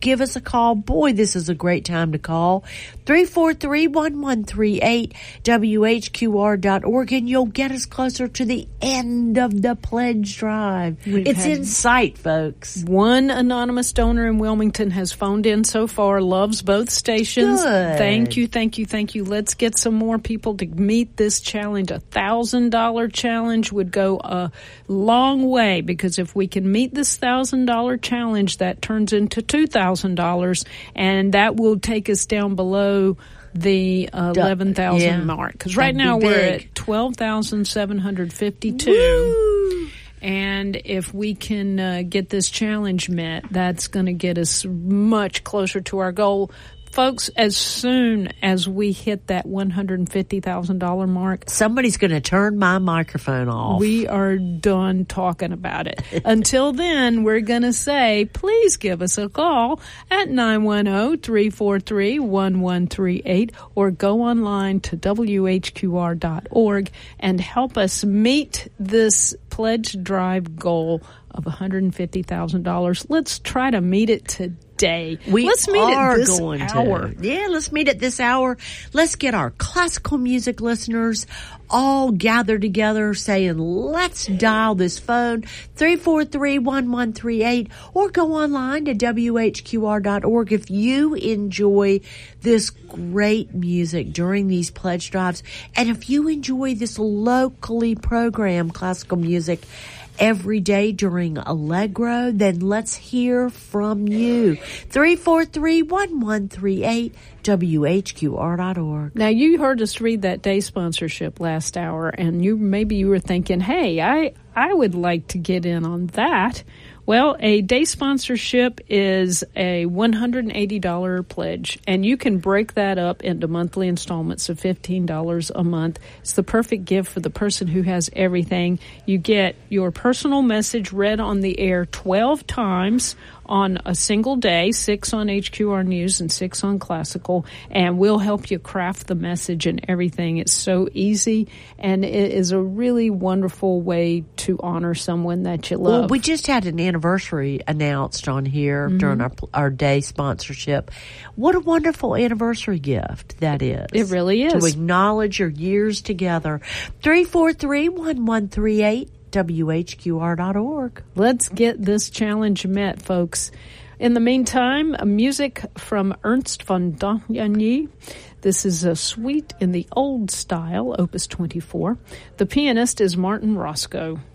give us a call. Boy, this is a great time to call. 343-1138, WHQR.org, and you'll get us closer to the end of the pledge drive. It's in sight, folks. One anonymous donor in Wilmington has phoned in so far, loves both stations. Good. Thank you, thank you, thank you. Let's get some more people to meet this challenge. $1,000 challenge would go a long way, because if we can meet this $1,000 challenge, that turns into $2,000, and that will take us down below the 11,000 mark. Because right now we're at 12,752. Woo! And if we can get this challenge met, that's going to get us much closer to our goal. Folks, as soon as we hit that $150,000 mark, somebody's going to turn my microphone off. We are done talking about it. Until then, we're going to say, please give us a call at 910-343-1138 or go online to WHQR.org and help us meet this pledge drive goal of $150,000. Let's try to meet it today. Let's meet it this hour. Yeah, let's meet at this hour. Let's get our classical music listeners all gathered together saying, let's dial this phone, 343-1138, or go online to WHQR.org if you enjoy this great music during these pledge drives. And if you enjoy this locally programmed classical music every day during Allegro, then let's hear from you. 343-1138, WHQR.org. Now, you heard us read that day sponsorship last hour, and maybe you were thinking, hey, I would like to get in on that. Well, a day sponsorship is a $180 pledge, and you can break that up into monthly installments of $15 a month. It's the perfect gift for the person who has everything. You get your personal message read on the air 12 times on a single day, 6 on HQR News and 6 on Classical, and we'll help you craft the message and everything. It's so easy, and it is a really wonderful way to honor someone that you love. Well, we just had an anniversary announced on here during our day sponsorship. What a wonderful anniversary gift that is. It really is. To acknowledge your years together. 343-1138. WHQR.org. Let's get this challenge met, folks. In the meantime, music from Ernst von Dohnanyi. This is a suite in the old style, Opus 24. The pianist is Martin Roscoe.